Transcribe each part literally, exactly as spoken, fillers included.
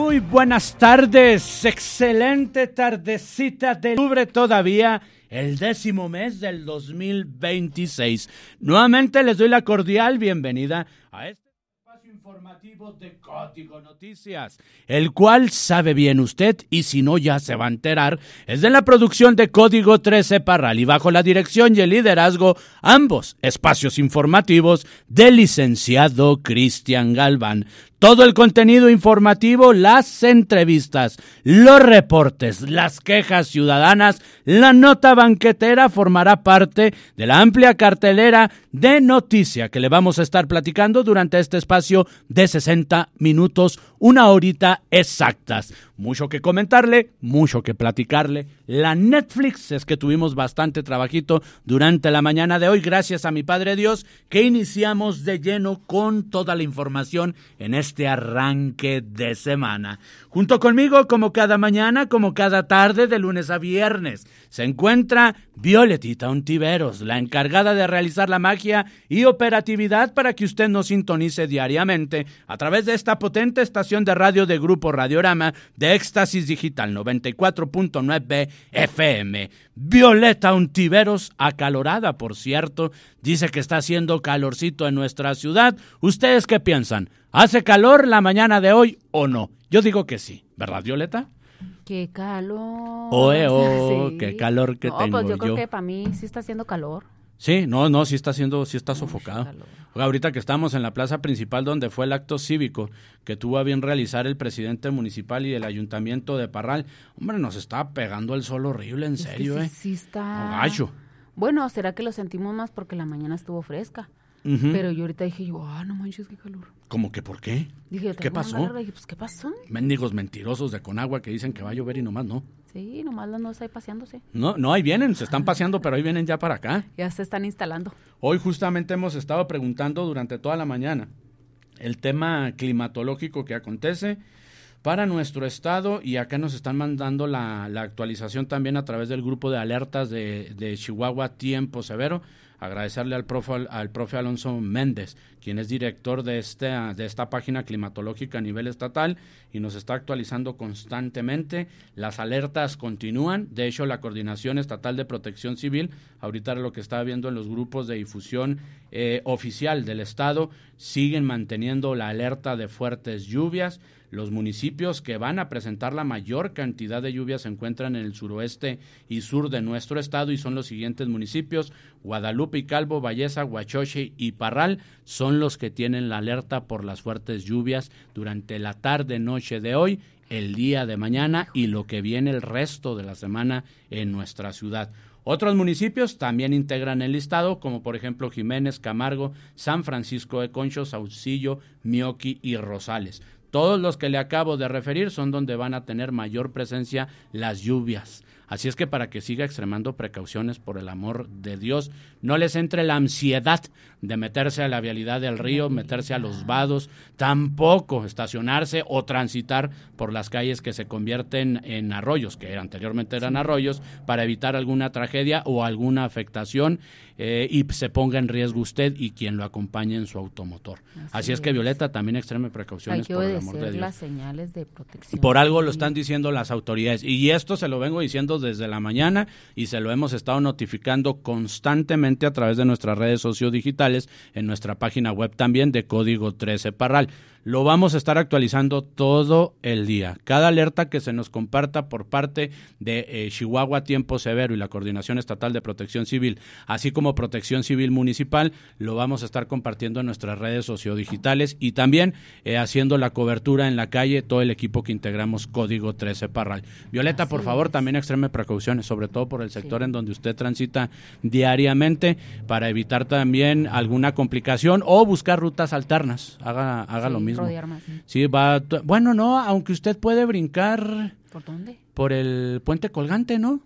Muy buenas tardes, excelente tardecita de octubre todavía, el décimo mes del dos mil veintiséis. Nuevamente les doy la cordial bienvenida a este espacio informativo de Código Noticias, el cual sabe bien usted, y si no ya se va a enterar, es de la producción de Código trece Parral y bajo la dirección y el liderazgo, ambos espacios informativos del licenciado Cristian Galván. Todo el contenido informativo, las entrevistas, los reportes, las quejas ciudadanas, la nota banquetera formará parte de la amplia cartelera de noticia que le vamos a estar platicando durante este espacio de sesenta minutos, una horita exactas. Mucho que comentarle, mucho que platicarle. La Netflix es que tuvimos bastante trabajito durante la mañana de hoy, gracias a mi Padre Dios, que iniciamos de lleno con toda la información en este arranque de semana. Junto conmigo, como cada mañana, como cada tarde, de lunes a viernes, se encuentra Violetita Ontiveros, la encargada de realizar la magia y operatividad para que usted nos sintonice diariamente a través de esta potente estación de radio de Grupo Radiorama de Éxtasis Digital noventa y cuatro punto nueve F M. Violeta Ontiveros, acalorada por cierto, dice que está haciendo calorcito en nuestra ciudad. ¿Ustedes qué piensan? ¿Hace calor la mañana de hoy o no? Yo digo que sí, ¿verdad, Violeta? ¡Qué calor! Oe, oh, sí. ¡Qué calor que no, tengo pues yo! creo yo. que para mí sí está haciendo calor. Sí, no, no, sí está haciendo, sí está sofocado. Calor. Ahorita que estamos en la plaza principal donde fue el acto cívico que tuvo a bien realizar el presidente municipal y el ayuntamiento de Parral, hombre, nos está pegando el sol horrible, en es serio, que sí, eh. sí está. No, gacho. Bueno, será que lo sentimos más porque la mañana estuvo fresca. Uh-huh. Pero yo ahorita dije, yo, ah, no manches, qué calor. ¿Cómo que por qué? Dije, ¿Qué pasó? Larga, dije, pues, ¿qué pasó? Mendigos mentirosos de Conagua que dicen que va a llover y nomás no. Sí, nomás las no ahí paseándose. No, no, ahí vienen, se están paseando, pero ahí vienen ya para acá. Ya se están instalando. Hoy justamente hemos estado preguntando durante toda la mañana el tema climatológico que acontece para nuestro estado, y acá nos están mandando la, la actualización también a través del grupo de alertas de, de Chihuahua Tiempo Severo. Agradecerle al profe, al profe Alonso Méndez, quien es director de, este, de esta página climatológica a nivel estatal y nos está actualizando constantemente. Las alertas continúan. De hecho, la Coordinación Estatal de Protección Civil, ahorita lo que está viendo en los grupos de difusión eh, oficial del estado, siguen manteniendo la alerta de fuertes lluvias. Los municipios que van a presentar la mayor cantidad de lluvias se encuentran en el suroeste y sur de nuestro estado y son los siguientes municipios: Guadalupe y Calvo, Valleza, Huachoche y Parral son los que tienen la alerta por las fuertes lluvias durante la tarde-noche de hoy, el día de mañana y lo que viene el resto de la semana en nuestra ciudad. Otros municipios también integran el listado, como por ejemplo Jiménez, Camargo, San Francisco de Concho, Saucillo, Mioqui y Rosales. Todos los que le acabo de referir son donde van a tener mayor presencia las lluvias. Así es que para que siga extremando precauciones, por el amor de Dios, no les entre la ansiedad de meterse a la vialidad del río, meterse a los vados, tampoco estacionarse o transitar por las calles que se convierten en arroyos, que anteriormente eran arroyos, para evitar alguna tragedia o alguna afectación eh, y se ponga en riesgo usted y quien lo acompañe en su automotor. Así, Así es, es que, Violeta, también extreme precauciones, por el amor de Dios. Las señales de protección. Por algo lo están diciendo las autoridades y esto se lo vengo diciendo desde la mañana y se lo hemos estado notificando constantemente a través de nuestras redes sociodigitales, en nuestra página web también de Código trece Parral. Lo vamos a estar actualizando todo el día. Cada alerta que se nos comparta por parte de eh, Chihuahua Tiempo Severo y la Coordinación Estatal de Protección Civil, así como Protección Civil Municipal, lo vamos a estar compartiendo en nuestras redes sociodigitales y también eh, haciendo la cobertura en la calle, todo el equipo que integramos Código trece Parral. Violeta, así por favor, es. También extreme precauciones, sobre todo por el sector sí. en donde usted transita diariamente, para evitar también alguna complicación o buscar rutas alternas. Haga, haga sí. lo mismo. Más, ¿sí? Sí, va, bueno, no, aunque usted puede brincar. ¿Por dónde? Por el puente colgante, ¿no?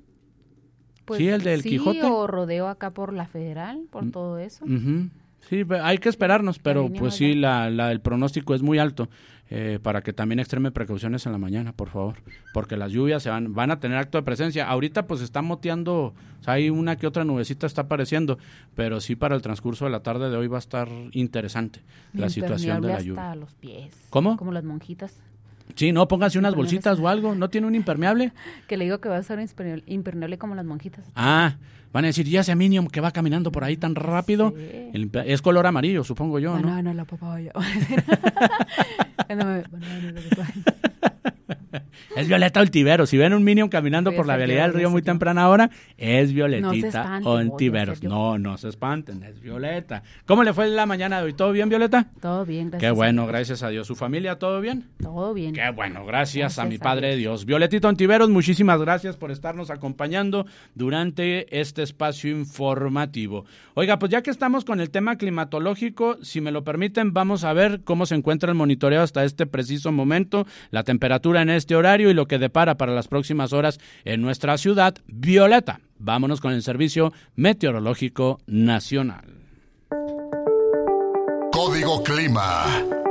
Pues sí, el del sí, Quijote. O rodeo acá por la Federal, por mm. todo eso. Uh-huh. Sí, hay que esperarnos, pero pues sí, la, la, el pronóstico es muy alto. Eh, para que también extreme precauciones en la mañana, por favor, porque las lluvias se van, van a tener acto de presencia. Ahorita pues está moteando, o sea, hay una que otra nubecita está apareciendo, pero sí para el transcurso de la tarde de hoy va a estar interesante la situación de la lluvia. Hasta los pies. ¿Cómo? Como las monjitas. Sí, no, póngase unas bolsitas o algo. ¿No tiene un impermeable? Que le digo que va a ser impermeable, impermeable como las monjitas. Ah, van a decir, ya ese Minion que va caminando por ahí tan rápido. Sí. El, es color amarillo, supongo yo, ¿no? Banana, la papaya. Es Violeta Ontiveros. Si ven un Minion caminando Voy a por la ser vialidad yo, del voy a río ser muy yo. temprana hora, es Violetita No se espanten, voy a Ontiveros. ser yo. No, no se espanten, es Violeta. ¿Cómo le fue la mañana de hoy? ¿Todo bien, Violeta? Todo bien, gracias. Qué a bueno, Dios. gracias a Dios. ¿Su familia todo bien? Todo bien. Qué bueno, gracias, Gracias a mi a Padre Dios. Dios. Violetita Ontiveros, muchísimas gracias por estarnos acompañando durante este espacio informativo. Oiga, pues ya que estamos con el tema climatológico, si me lo permiten, vamos a ver cómo se encuentra el monitoreo hasta este preciso momento, la temperatura en este horario y lo que depara para las próximas horas en nuestra ciudad. Violeta, vámonos con el Servicio Meteorológico Nacional. Código Clima.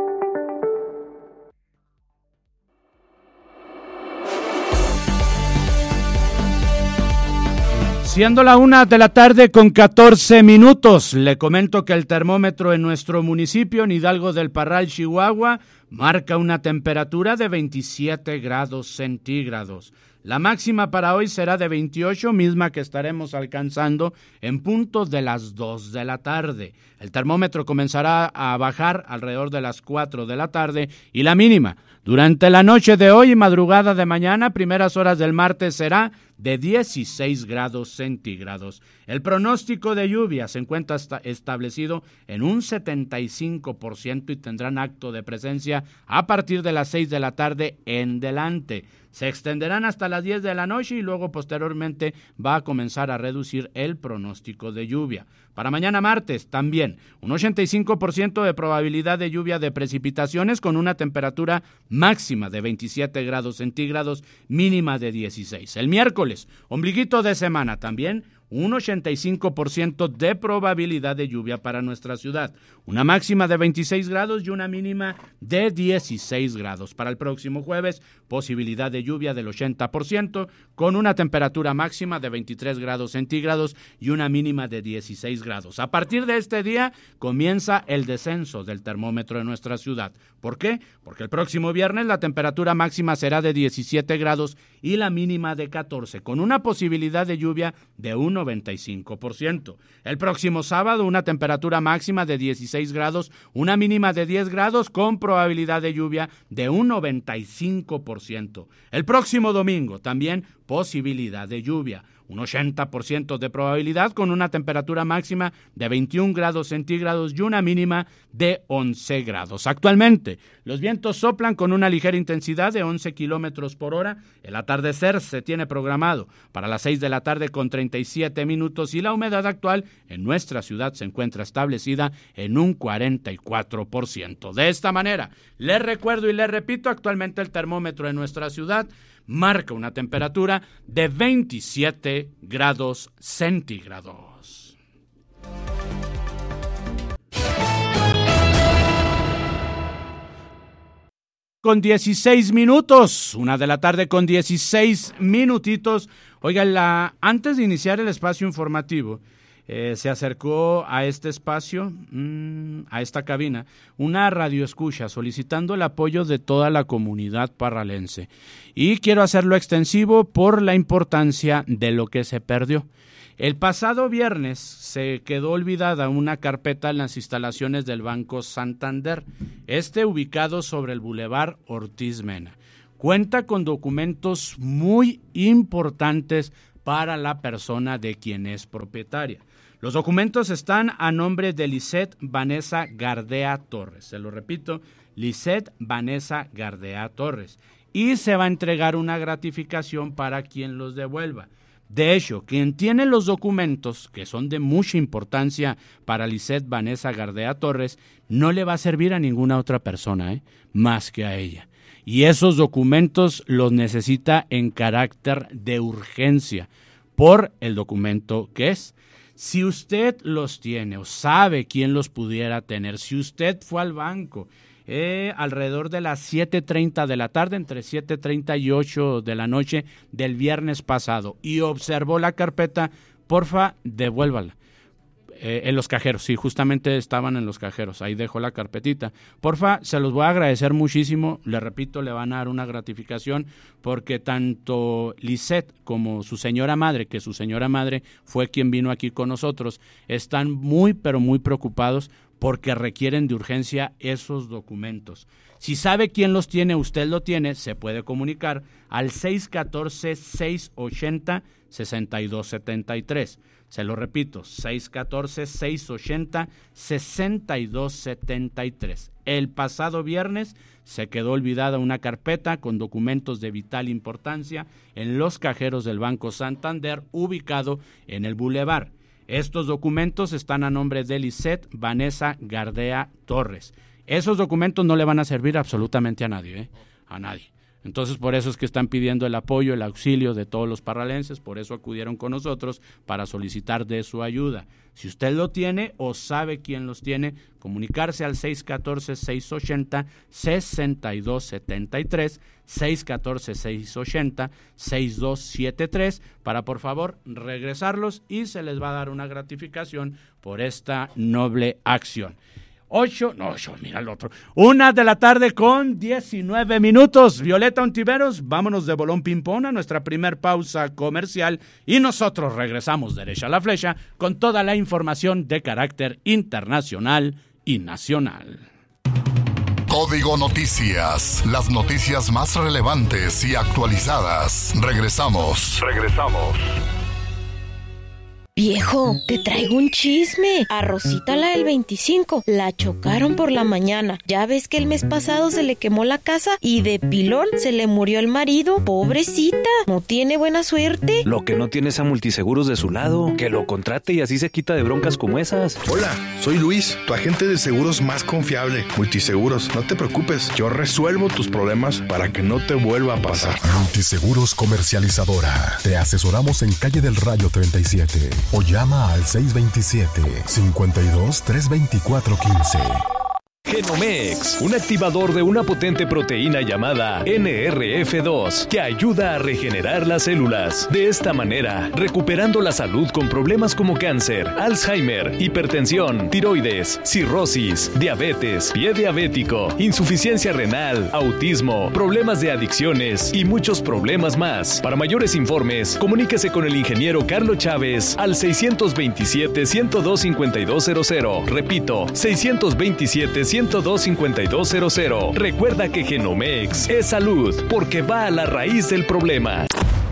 Siendo la una de la tarde con catorce minutos, le comento que el termómetro en nuestro municipio, en Hidalgo del Parral, Chihuahua, marca una temperatura de veintisiete grados centígrados. La máxima para hoy será de veintiocho, misma que estaremos alcanzando en punto de las dos de la tarde. El termómetro comenzará a bajar alrededor de las cuatro de la tarde y la mínima durante la noche de hoy y madrugada de mañana, primeras horas del martes, será de dieciséis grados centígrados. El pronóstico de lluvia se encuentra establecido en un setenta y cinco por ciento y tendrán acto de presencia a partir de las seis de la tarde en delante. Se extenderán hasta las diez de la noche y luego posteriormente va a comenzar a reducir el pronóstico de lluvia. Para mañana martes también un ochenta y cinco por ciento de probabilidad de lluvia de precipitaciones con una temperatura máxima de veintisiete grados centígrados, mínima de dieciséis. El miércoles, ombliguito de semana también, un ochenta y cinco por ciento de probabilidad de lluvia para nuestra ciudad, una máxima de veintiséis grados y una mínima de dieciséis grados. Para el próximo jueves, posibilidad de lluvia del ochenta por ciento, con una temperatura máxima de veintitrés grados centígrados y una mínima de dieciséis grados. A partir de este día comienza el descenso del termómetro en nuestra ciudad. ¿Por qué? Porque el próximo viernes la temperatura máxima será de diecisiete grados y la mínima de catorce, con una posibilidad de lluvia de un noventa y cinco por ciento. El próximo sábado una temperatura máxima de dieciséis grados, una mínima de diez grados con probabilidad de lluvia de un noventa y cinco por ciento. El próximo domingo también posibilidad de lluvia, un ochenta por ciento de probabilidad con una temperatura máxima de veintiún grados centígrados y una mínima de once grados. Actualmente los vientos soplan con una ligera intensidad de once kilómetros por hora. El atardecer se tiene programado para las seis de la tarde con treinta y siete minutos y la humedad actual en nuestra ciudad se encuentra establecida en un cuarenta y cuatro por ciento. De esta manera, les recuerdo y les repito, actualmente el termómetro en nuestra ciudad marca una temperatura de veintisiete grados centígrados. Con dieciséis minutos, una de la tarde con dieciséis minutitos. Oiga, la, antes de iniciar el espacio informativo, Eh, se acercó a este espacio, mmm, a esta cabina, una radioescucha solicitando el apoyo de toda la comunidad parralense. Y quiero hacerlo extensivo por la importancia de lo que se perdió. El pasado viernes se quedó olvidada una carpeta en las instalaciones del Banco Santander, este ubicado sobre el Boulevard Ortiz Mena. Cuenta con documentos muy importantes para la persona de quien es propietaria. Los documentos están a nombre de Lisette Vanessa Gardea Torres. Se lo repito, Lisette Vanessa Gardea Torres. Y se va a entregar una gratificación para quien los devuelva. De hecho, quien tiene los documentos, que son de mucha importancia para Lisette Vanessa Gardea Torres, no le va a servir a ninguna otra persona, ¿eh? más que a ella. Y esos documentos los necesita en carácter de urgencia por el documento que es. Si usted los tiene o sabe quién los pudiera tener, si usted fue al banco eh, alrededor de las siete treinta de la tarde, entre siete treinta y ocho de la noche del viernes pasado y observó la carpeta, porfa, devuélvala. Eh, en los cajeros, sí, justamente estaban en los cajeros, ahí dejó la carpetita. Porfa, se los voy a agradecer muchísimo, le repito, le van a dar una gratificación, porque tanto Lisette como su señora madre, que su señora madre fue quien vino aquí con nosotros, están muy, pero muy preocupados porque requieren de urgencia esos documentos. Si sabe quién los tiene, usted lo tiene, se puede comunicar al seis uno cuatro, seis ocho cero, seis dos siete tres. Se lo repito, seis uno cuatro, seis ocho cero, seis dos siete tres. El pasado viernes se quedó olvidada una carpeta con documentos de vital importancia en los cajeros del Banco Santander, ubicado en el Boulevard. Estos documentos están a nombre de Lisette Vanessa Gardea Torres. Esos documentos no le van a servir absolutamente a nadie, ¿eh? A nadie. Entonces, por eso es que están pidiendo el apoyo, el auxilio de todos los parralenses, por eso acudieron con nosotros para solicitar de su ayuda. Si usted lo tiene o sabe quién los tiene, comunicarse al seis uno cuatro, seis ocho cero, seis dos siete tres, seis uno cuatro, seis ocho cero, seis dos siete tres, para por favor regresarlos y se les va a dar una gratificación por esta noble acción. Ocho, no, ocho, mira el otro. Una de la tarde con diecinueve minutos. Violeta Ontiveros, vámonos de bolón ping-pong a nuestra primer pausa comercial y nosotros regresamos derecha a la flecha con toda la información de carácter internacional y nacional. Código Noticias, las noticias más relevantes y actualizadas. Regresamos, regresamos. Viejo, te traigo un chisme. A Rosita, la del veinticinco, la chocaron por la mañana. Ya ves que el mes pasado se le quemó la casa y de pilón se le murió el marido. Pobrecita, no tiene buena suerte. Lo que no tiene es a Multiseguros de su lado. Que lo contrate y así se quita de broncas como esas. Hola, soy Luis, tu agente de seguros más confiable. Multiseguros, no te preocupes. Yo resuelvo tus problemas para que no te vuelva a pasar. Multiseguros Comercializadora. Te asesoramos en Calle del Rayo treinta y siete. O llama al seis dos siete, cinco dos, tres dos cuatro uno cinco. Genomex, un activador de una potente proteína llamada N R F dos que ayuda a regenerar las células. De esta manera, recuperando la salud con problemas como cáncer, Alzheimer, hipertensión, tiroides, cirrosis, diabetes, pie diabético, insuficiencia renal, autismo, problemas de adicciones y muchos problemas más. Para mayores informes, comuníquese con el ingeniero Carlos Chávez al seis dos siete, uno cero dos, cinco dos cero cero. Repito, seis dos siete, uno cero dos, cinco dos cero cero. Recuerda que Genomex es salud porque va a la raíz del problema.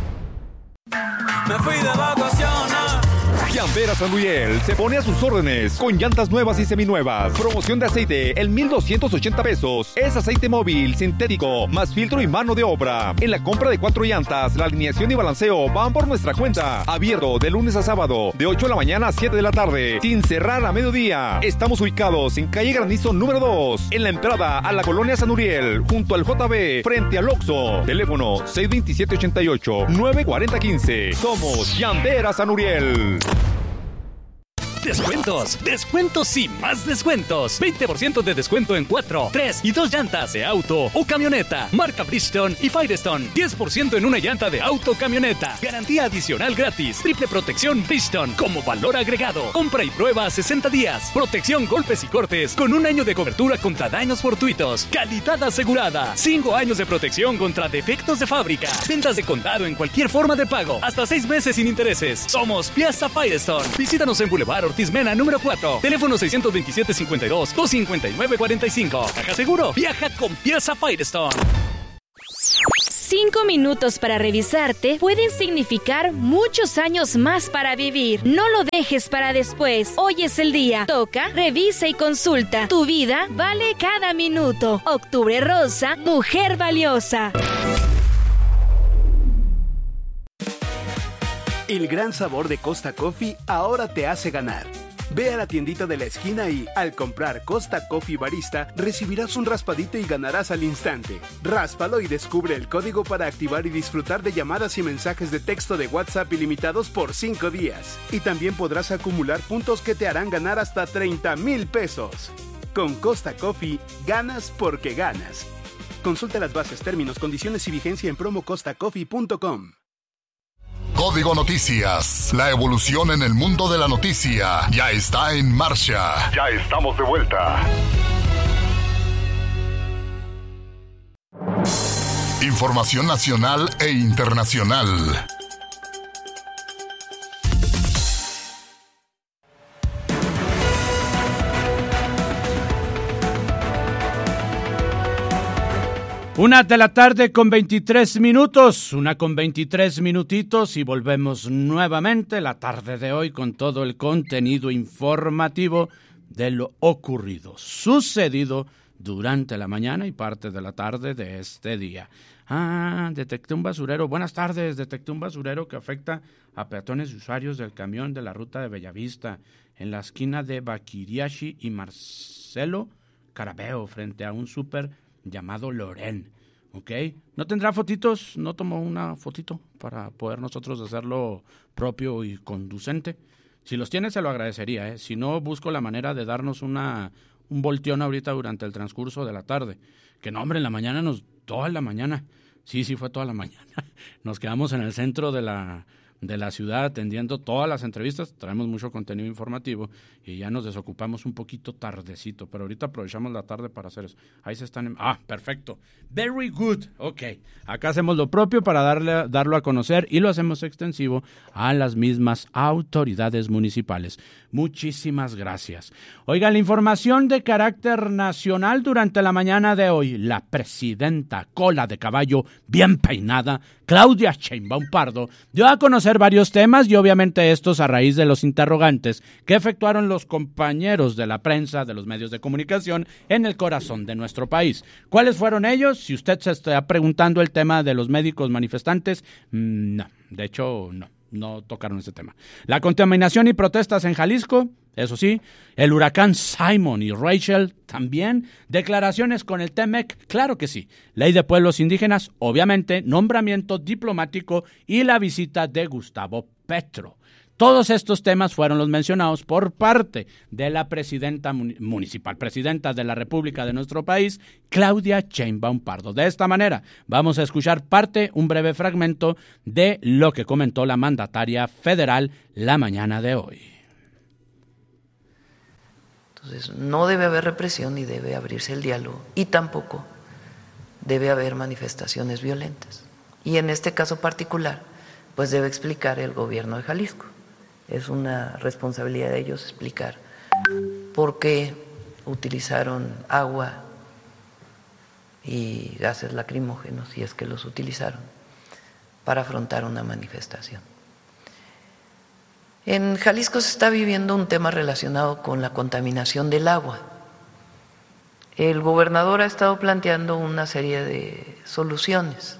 Me fui de vacaciones. Llanteras San Miguel se pone a sus órdenes con llantas nuevas y seminuevas. Promoción de aceite en mil doscientos ochenta pesos. Es aceite móvil, sintético, más filtro y mano de obra. En la compra de cuatro llantas, la alineación y balanceo van por nuestra cuenta. Abierto de lunes a sábado, de ocho de la mañana a siete de la tarde, sin cerrar a mediodía. Estamos ubicados en calle Granizo número dos, en la entrada a la colonia San Uriel, junto al J B, frente al Oxxo. Teléfono seis dos siete, ochenta y ocho, nueve cuatro cero uno cinco. Somos Llanteras San Uriel. Descuentos, descuentos y más descuentos. veinte por ciento de descuento en cuatro, tres y dos llantas de auto o camioneta. Marca Bridgestone y Firestone. diez por ciento en una llanta de auto o camioneta. Garantía adicional gratis. Triple protección Bridgestone como valor agregado. Compra y prueba a sesenta días. Protección golpes y cortes con un año de cobertura contra daños fortuitos. Calidad asegurada. cinco años de protección contra defectos de fábrica. Ventas de contado en cualquier forma de pago. Hasta seis meses sin intereses. Somos Piazza Firestone. Visítanos en Boulevard Ortiz Mena número cuatro. Teléfono seis dos siete, cinco dos, dos cinco nueve cuatro cinco. Caja Seguro. Viaja con Piazza Firestone. Cinco minutos para revisarte pueden significar muchos años más para vivir. No lo dejes para después. Hoy es el día. Toca, revisa y consulta. Tu vida vale cada minuto. Octubre Rosa, mujer valiosa. El gran sabor de Costa Coffee ahora te hace ganar. Ve a la tiendita de la esquina y, al comprar Costa Coffee Barista, recibirás un raspadito y ganarás al instante. Ráspalo y descubre el código para activar y disfrutar de llamadas y mensajes de texto de WhatsApp ilimitados por cinco días. Y también podrás acumular puntos que te harán ganar hasta treinta mil pesos. Con Costa Coffee, ganas porque ganas. Consulta las bases, términos, condiciones y vigencia en promo costa coffee punto com. Código Noticias, la evolución en el mundo de la noticia ya está en marcha. Ya estamos de vuelta. Información nacional e internacional. Una de la tarde con veintitrés minutos, una con veintitrés minutitos y volvemos nuevamente la tarde de hoy con todo el contenido informativo de lo ocurrido, sucedido durante la mañana y parte de la tarde de este día. Ah, detecté un basurero. Buenas tardes, detecté un basurero que afecta a peatones y usuarios del camión de la ruta de Bellavista en la esquina de Baquiriashi y Marcelo Carabeo frente a un súper llamado Loren, ¿ok? ¿No tendrá fotitos? ¿No tomó una fotito para poder nosotros hacerlo propio y conducente? Si los tiene, se lo agradecería, ¿eh? Si no, busco la manera de darnos una un volteón ahorita durante el transcurso de la tarde. Que no, hombre, en la mañana, nos toda la mañana. Sí, sí fue toda la mañana. Nos quedamos en el centro de la... de la ciudad atendiendo todas las entrevistas, traemos mucho contenido informativo y ya nos desocupamos un poquito tardecito, pero ahorita aprovechamos la tarde para hacer eso. Ahí se están... En... Ah, perfecto. Very good. Ok. Acá hacemos lo propio para darle, darlo a conocer y lo hacemos extensivo a las mismas autoridades municipales. Muchísimas gracias. Oiga, la información de carácter nacional durante la mañana de hoy. La presidenta cola de caballo bien peinada, Claudia Sheinbaum Pardo, dio a conocer varios temas y obviamente estos a raíz de los interrogantes que efectuaron los compañeros de la prensa, de los medios de comunicación en el corazón de nuestro país. ¿Cuáles fueron ellos? Si usted se está preguntando el tema de los médicos manifestantes, no, de hecho no. No tocaron ese tema. La contaminación y protestas en Jalisco, eso sí. El huracán Simon y Rachel también. Declaraciones con el T-MEC, claro que sí. Ley de pueblos indígenas, obviamente. Nombramiento diplomático y la visita de Gustavo Petro. Todos estos temas fueron los mencionados por parte de la presidenta municipal, presidenta de la República de nuestro país, Claudia Sheinbaum Pardo. De esta manera, vamos a escuchar parte, un breve fragmento de lo que comentó la mandataria federal la mañana de hoy. Entonces, no debe haber represión y debe abrirse el diálogo y tampoco debe haber manifestaciones violentas. Y en este caso particular, pues debe explicar el gobierno de Jalisco. Es una responsabilidad de ellos explicar por qué utilizaron agua y gases lacrimógenos, si es que los utilizaron, para afrontar una manifestación. En Jalisco se está viviendo un tema relacionado con la contaminación del agua. El gobernador ha estado planteando una serie de soluciones.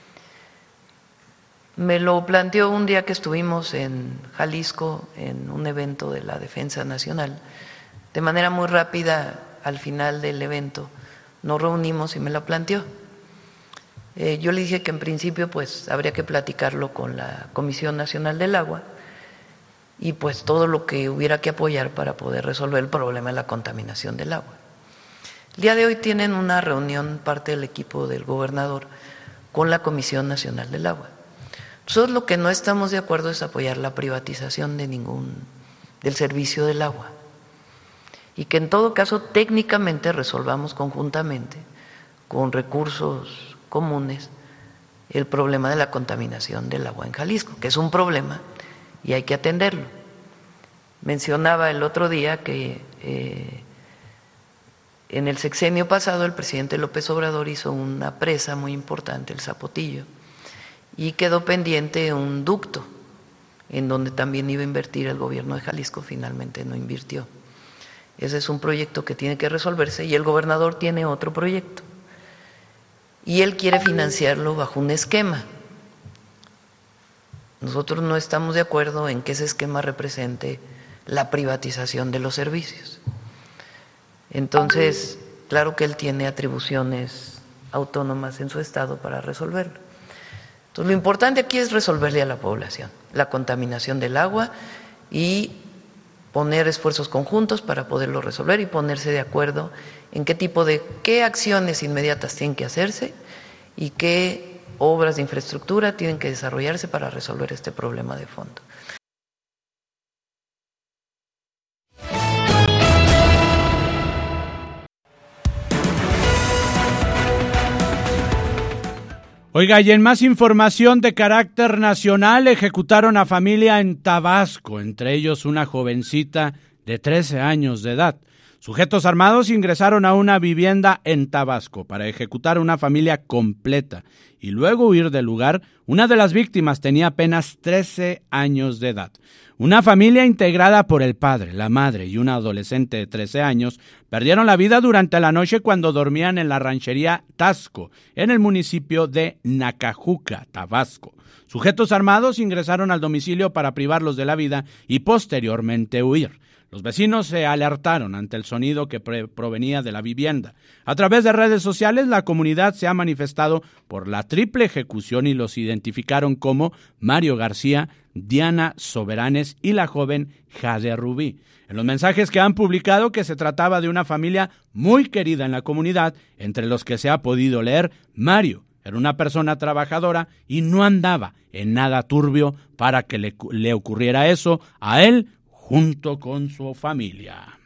Me lo planteó un día que estuvimos en Jalisco en un evento de la Defensa Nacional. De manera muy rápida, al final del evento, nos reunimos y me lo planteó. Eh, yo le dije que en principio pues habría que platicarlo con la Comisión Nacional del Agua y pues todo lo que hubiera que apoyar para poder resolver el problema de la contaminación del agua. El día de hoy tienen una reunión parte del equipo del gobernador con la Comisión Nacional del Agua. Nosotros lo que no estamos de acuerdo es apoyar la privatización de ningún del servicio del agua y que en todo caso técnicamente resolvamos conjuntamente con recursos comunes el problema de la contaminación del agua en Jalisco, que es un problema y hay que atenderlo. Mencionaba el otro día que eh, en el sexenio pasado el presidente López Obrador hizo una presa muy importante, el Zapotillo, y quedó pendiente un ducto en donde también iba a invertir el gobierno de Jalisco, finalmente no invirtió. Ese es un proyecto que tiene que resolverse y el gobernador tiene otro proyecto y él quiere financiarlo bajo un esquema. Nosotros no estamos de acuerdo en que ese esquema represente la privatización de los servicios. Entonces, claro que él tiene atribuciones autónomas en su estado para resolverlo. Entonces, lo importante aquí es resolverle a la población la contaminación del agua y poner esfuerzos conjuntos para poderlo resolver y ponerse de acuerdo en qué tipo de, qué acciones inmediatas tienen que hacerse y qué obras de infraestructura tienen que desarrollarse para resolver este problema de fondo. Oiga, y en más información de carácter nacional, ejecutaron a familia en Tabasco, entre ellos una jovencita de trece años de edad. Sujetos armados ingresaron a una vivienda en Tabasco para ejecutar una familia completa y luego huir del lugar. Una de las víctimas tenía apenas trece años de edad. Una familia integrada por el padre, la madre y un adolescente de trece años perdieron la vida durante la noche cuando dormían en la ranchería Tasco, en el municipio de Nacajuca, Tabasco. Sujetos armados ingresaron al domicilio para privarlos de la vida y posteriormente huir. Los vecinos se alertaron ante el sonido que pre- provenía de la vivienda. A través de redes sociales, la comunidad se ha manifestado por la triple ejecución y los identificaron como Mario García, Diana Soberanes y la joven Jade Rubí. En los mensajes que han publicado que se trataba de una familia muy querida en la comunidad, entre los que se ha podido leer, Mario era una persona trabajadora y no andaba en nada turbio para que le, le ocurriera eso a él junto con su familia.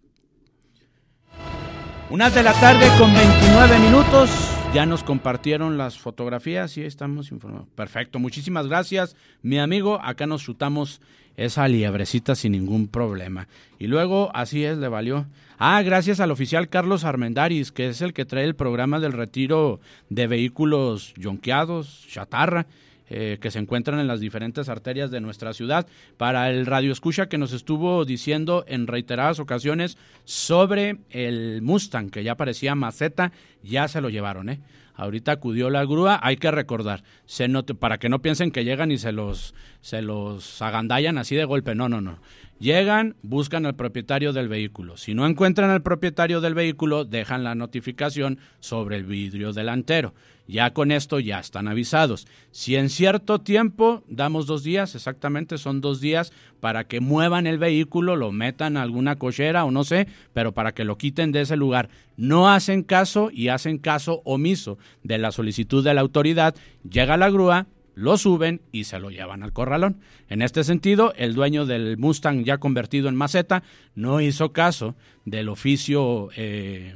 Una de la tarde con veintinueve minutos. Ya nos compartieron las fotografías y estamos informados. Perfecto, muchísimas gracias, mi amigo. Acá nos chutamos esa liebrecita sin ningún problema. Y luego, así es, le valió. Ah, gracias al oficial Carlos Armendáriz, que es el que trae el programa del retiro de vehículos yonqueados, chatarra, Eh, que se encuentran en las diferentes arterias de nuestra ciudad, para el radio escucha que nos estuvo diciendo en reiteradas ocasiones sobre el Mustang, que ya parecía maceta, ya se lo llevaron, ¿eh? Ahorita acudió la grúa, hay que recordar, se note, para que no piensen que llegan y se los, se los agandallan así de golpe, no, no, no. Llegan, buscan al propietario del vehículo. Si no encuentran al propietario del vehículo, dejan la notificación sobre el vidrio delantero. Ya con esto ya están avisados. Si en cierto tiempo, damos dos días, exactamente son dos días, para que muevan el vehículo, lo metan a alguna cochera o no sé, pero para que lo quiten de ese lugar. No hacen caso y hacen caso omiso de la solicitud de la autoridad, llega la grúa, lo suben y se lo llevan al corralón. En este sentido, el dueño del Mustang ya convertido en maceta no hizo caso del oficio, eh,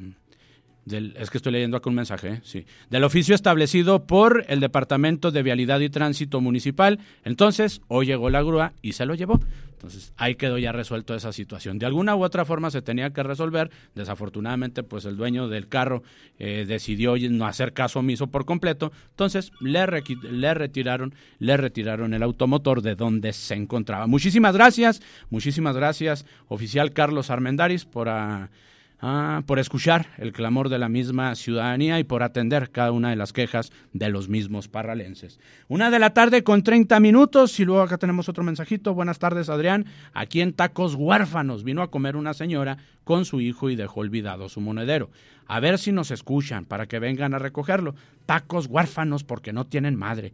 del, es que estoy leyendo acá un mensaje, ¿eh? Sí, del oficio establecido por el Departamento de Vialidad y Tránsito Municipal. Entonces, hoy llegó la grúa y se lo llevó. Entonces, ahí quedó ya resuelto esa situación. De alguna u otra forma se tenía que resolver. Desafortunadamente, pues el dueño del carro eh, decidió no hacer caso omiso por completo. Entonces, le, re- le retiraron, le retiraron el automotor de donde se encontraba. Muchísimas gracias, muchísimas gracias, oficial Carlos Armendáriz, por a, Ah, por escuchar el clamor de la misma ciudadanía y por atender cada una de las quejas de los mismos parralenses. Una de la tarde con treinta minutos y luego acá tenemos otro mensajito. Buenas tardes, Adrián. Aquí en Tacos Huérfanos vino a comer una señora con su hijo y dejó olvidado su monedero. A ver si nos escuchan para que vengan a recogerlo. Tacos Huérfanos porque no tienen madre.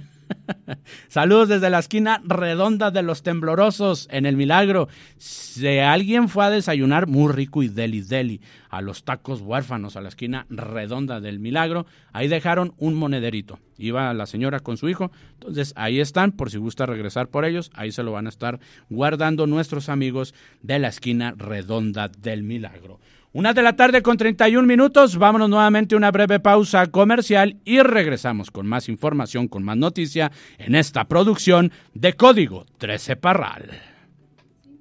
Saludos desde la esquina redonda de los Temblorosos en El Milagro. Si alguien fue a desayunar muy rico y deli deli a los Tacos Huérfanos, a la esquina redonda del Milagro, ahí dejaron un monederito. Iba la señora con su hijo, entonces ahí están, por si gusta regresar por ellos, ahí se lo van a estar guardando nuestros amigos de la esquina redonda del Milagro. Una de la tarde con treinta y un minutos, vámonos nuevamente a una breve pausa comercial y regresamos con más información, con más noticia en esta producción de Código trece Parral.